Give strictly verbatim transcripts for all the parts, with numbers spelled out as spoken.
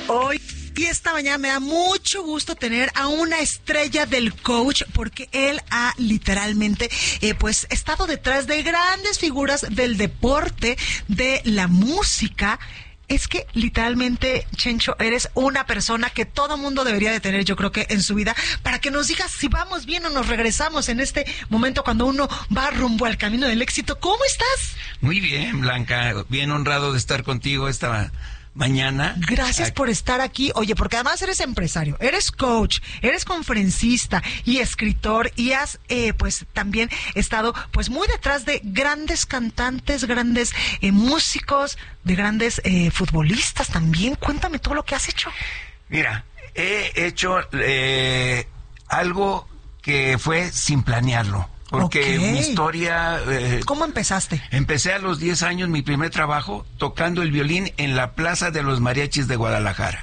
Hoy y esta mañana me da mucho gusto tener a una estrella del coach, porque él ha literalmente eh, pues estado detrás de grandes figuras del deporte, de la música. Es que literalmente, Chencho, eres una persona que todo mundo debería de tener, yo creo que en su vida, para que nos digas si vamos bien o nos regresamos en este momento cuando uno va rumbo al camino del éxito. ¿Cómo estás? Muy bien, Blanca, bien honrado de estar contigo esta mañana. Gracias por estar aquí. Oye, porque además eres empresario, eres coach, eres conferencista y escritor, y has eh, pues también estado pues muy detrás de grandes cantantes, grandes eh, músicos, de grandes eh, futbolistas también. Cuéntame todo lo que has hecho. Mira, he hecho eh, algo que fue sin planearlo. Porque Okay. mi historia... Eh, ¿Cómo empezaste? Empecé a los diez años mi primer trabajo tocando el violín en la Plaza de los Mariachis de Guadalajara.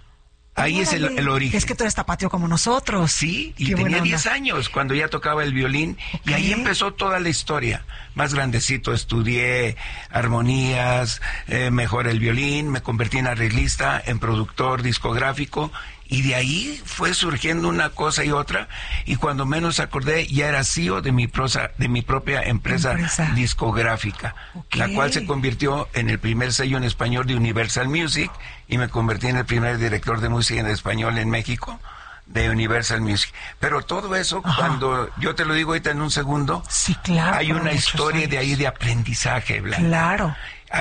Ahí Órale. es el, el origen. Es que tú eres tapatío como nosotros. Sí, y Qué tenía buena diez onda. años cuando ya tocaba el violín. Okay. Y ahí empezó toda la historia. Más grandecito estudié armonías, eh, mejoré el violín, me convertí en arreglista, en productor discográfico. Y de ahí fue surgiendo una cosa y otra, y cuando menos acordé ya era C E O de mi prosa, de mi propia empresa, Empresa. discográfica, Okay. la cual se convirtió en el primer sello en español de Universal Music, y me convertí en el primer director de música en español en México de Universal Music. Pero todo eso, Ajá. cuando yo te lo digo ahorita en un segundo, Sí, claro. hay por una muchos historia de años. ahí de aprendizaje, Blanca. Claro.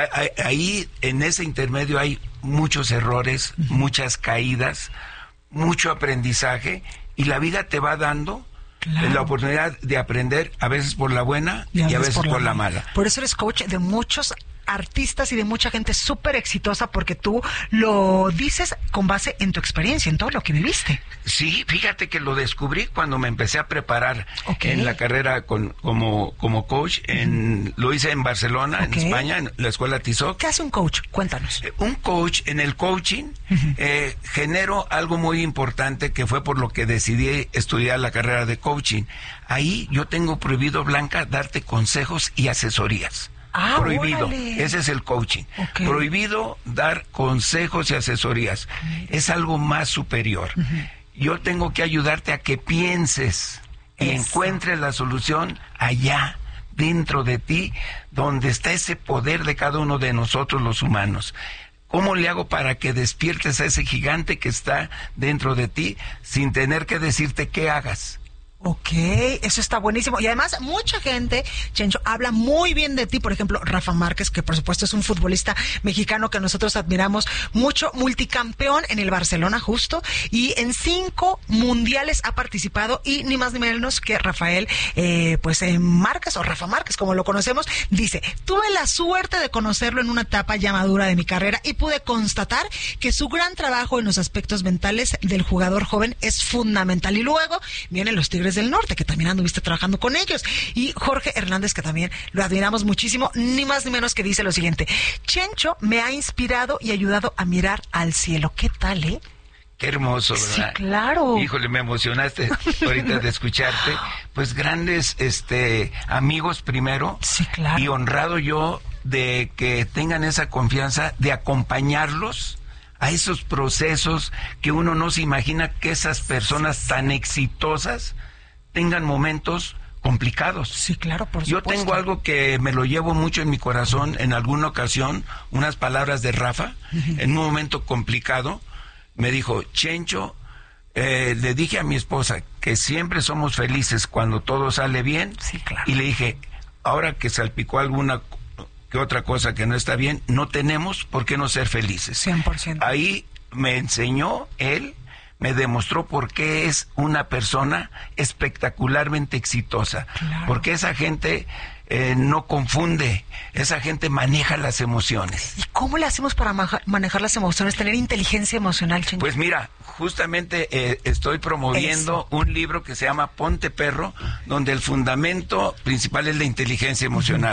Ahí, en ese intermedio, hay muchos errores, uh-huh. muchas caídas, mucho aprendizaje, y la vida te va dando claro. la oportunidad de aprender, a veces por la buena y a veces, y a veces por, la, por la mala. Por eso eres coach de muchos artistas y de mucha gente súper exitosa, porque tú lo dices con base en tu experiencia, en todo lo que viviste. Sí, fíjate que lo descubrí cuando me empecé a preparar okay. en la carrera con, como, como coach. En, uh-huh. Lo hice en Barcelona, okay. en España, en la escuela Tizok. ¿Qué hace un coach? Cuéntanos. Eh, un coach, en el coaching, uh-huh. eh, generó algo muy importante, que fue por lo que decidí estudiar la carrera de coaching. Ahí yo tengo prohibido, Blanca, darte consejos y asesorías. Ah, prohibido, órale. Ese es el coaching. Okay. Prohibido dar consejos y asesorías. Mira. Es algo más superior. Uh-huh. Yo tengo que ayudarte a que pienses y Eso. encuentres la solución allá, dentro de ti, donde está ese poder de cada uno de nosotros los humanos. ¿Cómo le hago para que despiertes a ese gigante que está dentro de ti sin tener que decirte qué hagas? Ok, eso está buenísimo. Y además, mucha gente, Chencho, habla muy bien de ti. Por ejemplo, Rafa Márquez, que por supuesto es un futbolista mexicano que nosotros admiramos mucho, multicampeón en el Barcelona justo, y en cinco mundiales ha participado, y ni más ni menos que Rafael, eh, pues eh, Márquez, o Rafa Márquez, como lo conocemos, dice: tuve la suerte de conocerlo en una etapa ya madura de mi carrera, y pude constatar que su gran trabajo en los aspectos mentales del jugador joven es fundamental. Y luego vienen los Tigres del Norte, que también anduviste trabajando con ellos, y Jorge Hernández, que también lo admiramos muchísimo, ni más ni menos que dice lo siguiente: Chencho me ha inspirado y ayudado a mirar al cielo. ¿Qué tal, eh? Qué hermoso, ¿verdad? Sí, claro. Híjole, me emocionaste ahorita de escucharte. Pues grandes este amigos primero. Sí, claro. Y honrado yo de que tengan esa confianza de acompañarlos a esos procesos que uno no se imagina, que esas personas tan exitosas tengan momentos complicados. Sí, claro, por Yo supuesto. tengo algo que me lo llevo mucho en mi corazón. En alguna ocasión, unas palabras de Rafa, uh-huh. en un momento complicado, me dijo: Chencho, eh, le dije a mi esposa que siempre somos felices cuando todo sale bien. Sí, claro. Y le dije: ahora que salpicó alguna que otra cosa que no está bien, no tenemos por qué no ser felices. cien por ciento. Ahí me enseñó él, me demostró por qué es una persona espectacularmente exitosa. Claro. Porque esa gente eh, no confunde, esa gente maneja las emociones. ¿Y cómo le hacemos para ma- manejar las emociones, tener inteligencia emocional, Chencho? Pues mira, justamente eh, estoy promoviendo Eso. un libro que se llama Ponte Perro, donde el fundamento principal es la inteligencia emocional. Uh-huh.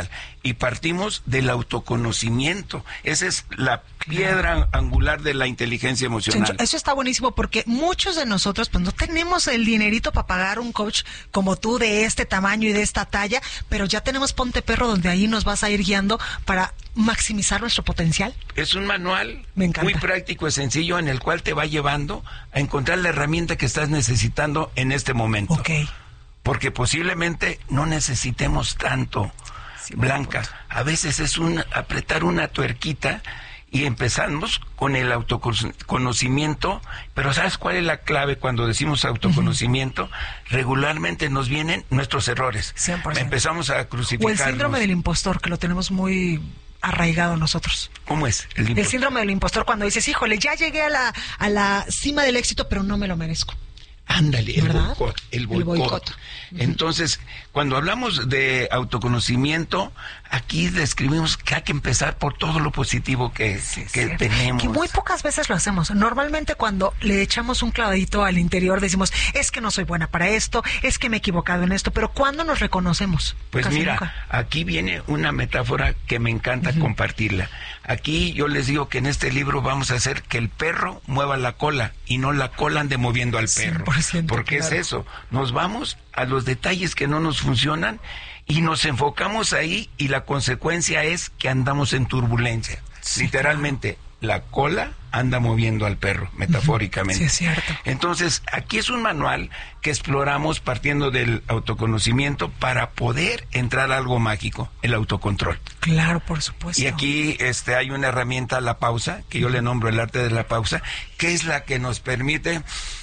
y partimos del autoconocimiento. Esa es la piedra angular de la inteligencia emocional. Chencho, eso está buenísimo porque muchos de nosotros pues no tenemos el dinerito para pagar un coach como tú de este tamaño y de esta talla, pero ya tenemos Ponte Perro donde ahí nos vas a ir guiando para maximizar nuestro potencial. Es un manual muy práctico y sencillo en el cual te va llevando a encontrar la herramienta que estás necesitando en este momento. Okay. Porque posiblemente no necesitemos tanto, sí, Blanca. A veces es un apretar una tuerquita y empezamos con el autoconocimiento, pero ¿sabes cuál es la clave cuando decimos autoconocimiento? Uh-huh. Regularmente nos vienen nuestros errores. cien por ciento. Empezamos a crucificarnos. O el síndrome del impostor, que lo tenemos muy arraigado nosotros. ¿Cómo es? El, el síndrome del impostor, cuando dices, híjole, ya llegué a la, a la cima del éxito, pero no me lo merezco. Ándale, el boicot, el boicot. El boicot. Uh-huh. Entonces, cuando hablamos de autoconocimiento, aquí describimos que hay que empezar por todo lo positivo que, sí, que tenemos. Que muy pocas veces lo hacemos. Normalmente cuando le echamos un clavadito al interior decimos, es que no soy buena para esto, es que me he equivocado en esto, pero ¿cuándo nos reconocemos? Pues Casi mira, nunca. Aquí viene una metáfora que me encanta uh-huh. compartirla. Aquí yo les digo que en este libro vamos a hacer que el perro mueva la cola y no la cola ande moviendo al perro. Porque claro. es eso, nos vamos a los detalles que no nos funcionan y nos enfocamos ahí y la consecuencia es que andamos en turbulencia. Sí, literalmente, claro. La cola anda moviendo al perro, metafóricamente. Sí, es cierto. Entonces, aquí es un manual que exploramos partiendo del autoconocimiento para poder entrar a algo mágico, el autocontrol. Claro, por supuesto. Y aquí este, hay una herramienta, la pausa, que yo le nombro el arte de la pausa, que es la que nos permite...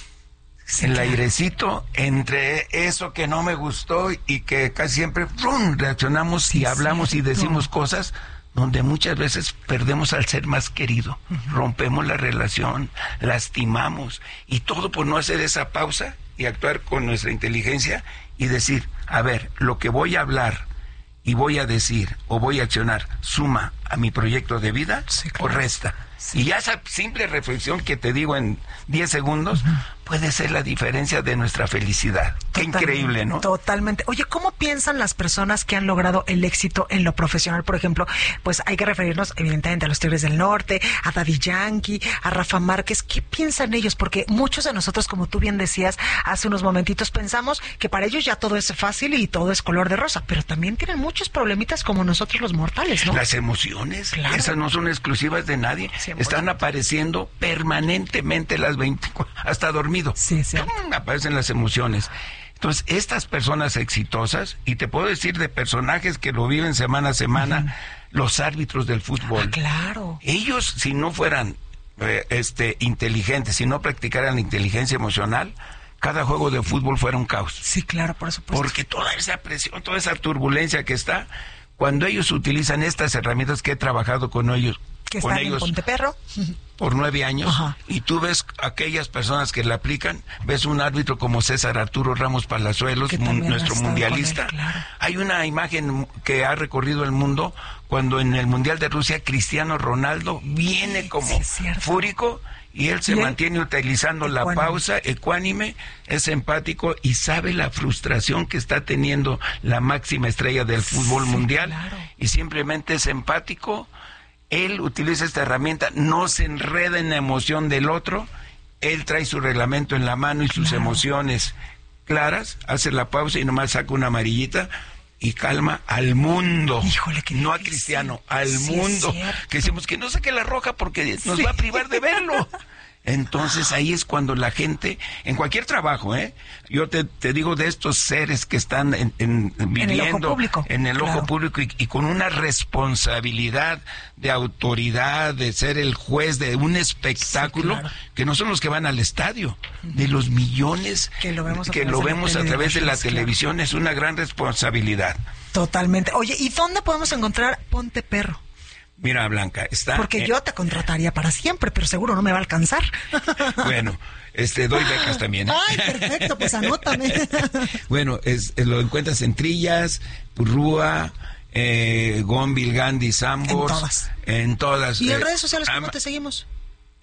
Sí, el claro. airecito entre eso que no me gustó y que casi siempre ¡pum! Reaccionamos sí, y hablamos cierto. Y decimos cosas donde muchas veces perdemos al ser más querido, uh-huh. rompemos la relación, lastimamos y todo por no hacer esa pausa y actuar con nuestra inteligencia y decir, a ver, lo que voy a hablar y voy a decir o voy a accionar suma a mi proyecto de vida sí, claro. o resta. Sí. Y ya esa simple reflexión que te digo en diez segundos uh-huh. puede ser la diferencia de nuestra felicidad. Qué increíble, ¿no? Totalmente. Oye, ¿cómo piensan las personas que han logrado el éxito en lo profesional? Por ejemplo, pues hay que referirnos evidentemente a los Tigres del Norte, a Daddy Yankee, a Rafa Márquez. ¿Qué piensan ellos? Porque muchos de nosotros, como tú bien decías hace unos momentitos, pensamos que para ellos ya todo es fácil y todo es color de rosa, pero también tienen muchos problemitas como nosotros los mortales, ¿no? Las emociones, claro. esas no son exclusivas de nadie. cien por ciento. Están apareciendo permanentemente las veinticuatro, hasta dormido. Sí, sí. Aparecen las emociones. Entonces, estas personas exitosas, y te puedo decir de personajes que lo viven semana a semana, uh-huh. los árbitros del fútbol. Ah, claro. Ellos, si no fueran eh, este inteligentes, si no practicaran la inteligencia emocional, cada juego de fútbol fuera un caos. Sí, claro, por supuesto. Porque toda esa presión, toda esa turbulencia que está, cuando ellos utilizan estas herramientas que he trabajado con ellos, que con están ellos, en Ponte Perro por nueve años, Ajá. y tú ves aquellas personas que la aplican, ves un árbitro como César Arturo Ramos Palazuelos, mun, nuestro mundialista. Él, claro. Hay una imagen que ha recorrido el mundo cuando en el Mundial de Rusia Cristiano Ronaldo viene como sí, fúrico y él se ¿Y mantiene él? utilizando ecuánime. La pausa, ecuánime, es empático y sabe la frustración que está teniendo la máxima estrella del fútbol sí, mundial claro. y simplemente es empático. Él utiliza esta herramienta, no se enreda en la emoción del otro, él trae su reglamento en la mano y sus claro. emociones claras, hace la pausa y nomás saca una amarillita y calma al mundo. Híjole, qué no difícil. A Cristiano, al sí, mundo. Que decimos que no saque la roja porque nos sí. va a privar de verlo. Entonces ahí es cuando la gente, en cualquier trabajo, ¿eh? Yo te, te digo de estos seres que están en, en, viviendo en el ojo público, en el claro. ojo público y, y con una responsabilidad de autoridad, de ser el juez de un espectáculo, sí, claro. que no son los que van al estadio, de los millones que lo vemos a que través, lo de, vemos la a través de la claro. televisión, es una gran responsabilidad. Totalmente. Oye, ¿y dónde podemos encontrar Ponte Perro? Mira, Blanca, está... Porque eh, yo te contrataría para siempre, pero seguro no me va a alcanzar. Bueno, este, doy becas también. ¿eh? Ay, perfecto, pues anótame. Bueno, es, lo encuentras en Trillas, Purrúa, eh, Gonville, Gandhi, Sambors. En todas. En todas. ¿Y eh, en redes sociales cómo ama, te seguimos?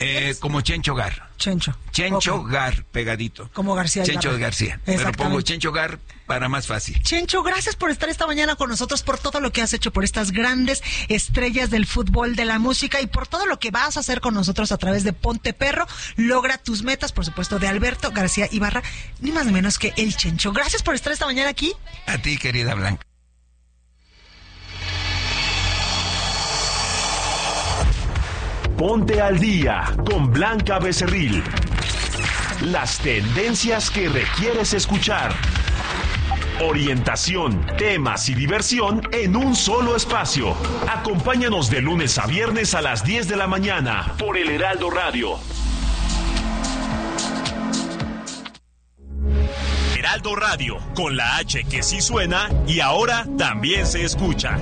Eh, como Chencho Gar. Chencho. Chencho okay. Gar, pegadito. Como García. Chencho Ibarra. García. Pero pongo Chencho Gar para más fácil. Chencho, gracias por estar esta mañana con nosotros, por todo lo que has hecho, por estas grandes estrellas del fútbol, de la música y por todo lo que vas a hacer con nosotros a través de Ponte Perro. Logra tus metas, por supuesto, de Alberto García Ibarra, ni más ni menos que el Chencho. Gracias por estar esta mañana aquí. A ti, querida Blanca. Ponte al día con Blanca Becerril. Las tendencias que requieres escuchar. Orientación, temas y diversión en un solo espacio. Acompáñanos de lunes a viernes a las diez de la mañana por el Heraldo Radio. Heraldo Radio, con la H que sí suena y ahora también se escucha.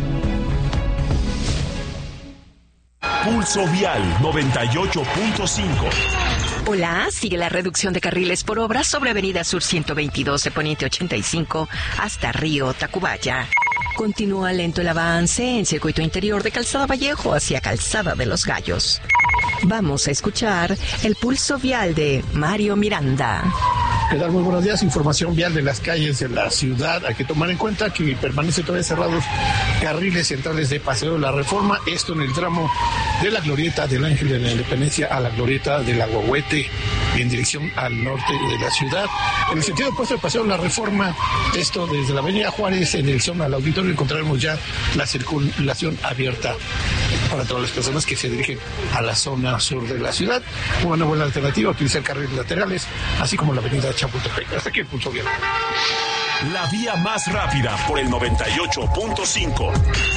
Pulso Vial noventa y ocho punto cinco. Hola, sigue la reducción de carriles por obras sobre Avenida Sur ciento veintidós de Poniente ochenta y cinco hasta Río Tacubaya. Continúa lento el avance en circuito interior de Calzada Vallejo hacia Calzada de los Gallos. Vamos a escuchar el pulso vial de Mario Miranda. ¿Qué tal? Muy buenos días. Información vial de las calles de la ciudad. Hay que tomar en cuenta que permanecen todavía cerrados carriles centrales de Paseo de la Reforma. Esto en el tramo de la glorieta del Ángel de la Independencia a la glorieta del Agüehuete en dirección al norte de la ciudad. En el sentido opuesto del Paseo de la Reforma, esto desde la avenida Juárez en dirección al auditorio, encontraremos ya la circulación abierta para todas las personas que se dirigen a la zona sur de la ciudad. Una buena alternativa, utilizar carriles laterales, así como la avenida Chapultepec. Hasta aquí el pulso vial. La vía más rápida por el noventa y ocho punto cinco.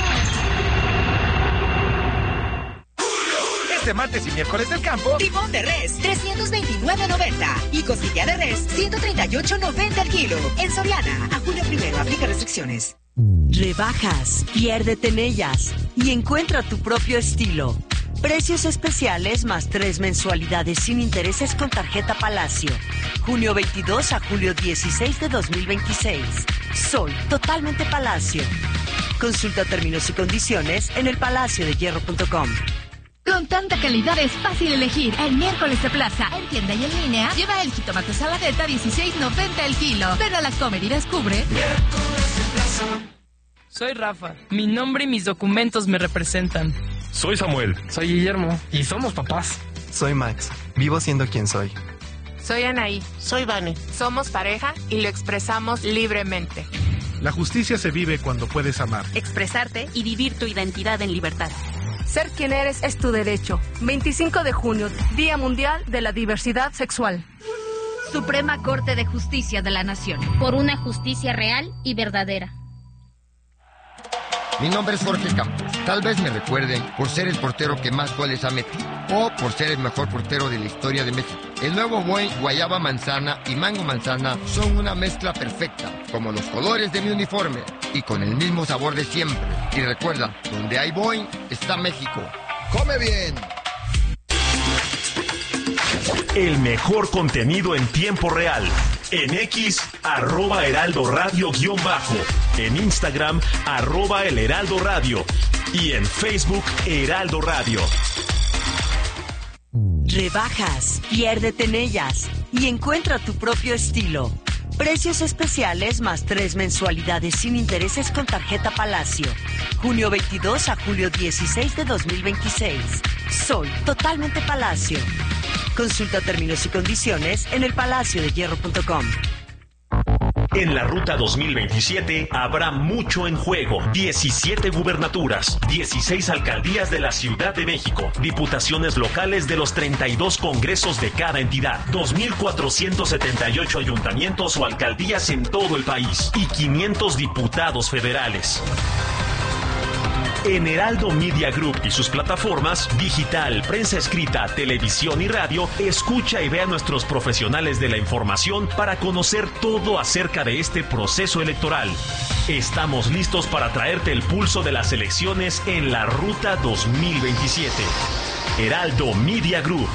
Este martes y miércoles del campo, timón de res, trescientos veintinueve noventa y costilla de res, ciento treinta y ocho noventa el kilo. En Soriana, a julio primero, aplica restricciones. Rebajas, piérdete en ellas y encuentra tu propio estilo. Precios especiales más tres mensualidades sin intereses con tarjeta Palacio. junio veintidós a julio dieciséis de dos mil veintiséis. Soy totalmente Palacio. Consulta términos y condiciones en el palacio de hierro punto com. Con tanta calidad es fácil elegir. El miércoles de plaza, en tienda y en línea, lleva el jitomate saladeta dieciséis noventa el kilo. Ven a la Comer y descubre. Soy Rafa. Mi nombre y mis documentos me representan. Soy Samuel. Soy Guillermo. Y somos papás. Soy Max. Vivo siendo quien soy. Soy Anaí. Soy Vane. Somos pareja y lo expresamos libremente. La justicia se vive cuando puedes amar. Expresarte y vivir tu identidad en libertad. Ser quien eres es tu derecho. veinticinco de junio, Día Mundial de la Diversidad Sexual. Suprema Corte de Justicia de la Nación. Por una justicia real y verdadera. Mi nombre es Jorge Campos. Tal vez me recuerden por ser el portero que más goles ha metido o por ser el mejor portero de la historia de México. El nuevo Boeing Guayaba Manzana y Mango Manzana son una mezcla perfecta, como los colores de mi uniforme y con el mismo sabor de siempre. Y recuerda, donde hay Boeing está México. ¡Come bien! El mejor contenido en tiempo real. En X, arroba Heraldo Radio guión bajo. En Instagram, arroba El Heraldo Radio. Y en Facebook, Heraldo Radio. Rebajas, piérdete en ellas y encuentra tu propio estilo. Precios especiales más tres mensualidades sin intereses con tarjeta Palacio. junio veintidós a julio dieciséis de dos mil veintiséis. Soy totalmente Palacio. Consulta términos y condiciones en el palacio de hierro punto com. En la Ruta dos mil veintisiete habrá mucho en juego. diecisiete gubernaturas, dieciséis alcaldías de la Ciudad de México, diputaciones locales de los treinta y dos congresos de cada entidad, dos mil cuatrocientos setenta y ocho ayuntamientos o alcaldías en todo el país y quinientos diputados federales. En Heraldo Media Group y sus plataformas, digital, prensa escrita, televisión y radio, escucha y ve a nuestros profesionales de la información para conocer todo acerca de este proceso electoral. Estamos listos para traerte el pulso de las elecciones en la Ruta dos mil veintisiete. Heraldo Media Group.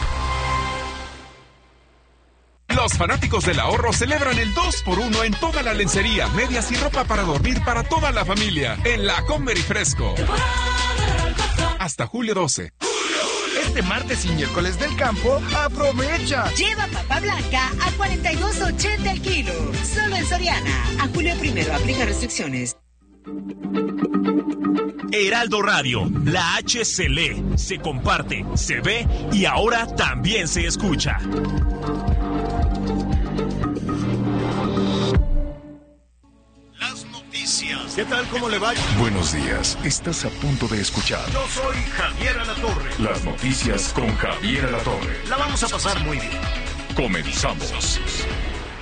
Los fanáticos del ahorro celebran el dos por uno en toda la lencería, medias y ropa para dormir para toda la familia en la Comer y Fresco. Hasta julio doce. este martes y miércoles del campo, aprovecha. Lleva papa blanca a cuarenta y dos ochenta el kilo. Solo en Soriana. A julio primero aplica restricciones. Heraldo Radio, la H se lee, se comparte, se ve y ahora también se escucha. Las noticias. ¿Qué tal? ¿Cómo le va? Buenos días. Estás a punto de escuchar. Yo soy Javier Alatorre. Las noticias con Javier Alatorre. La vamos a pasar muy bien. Comenzamos.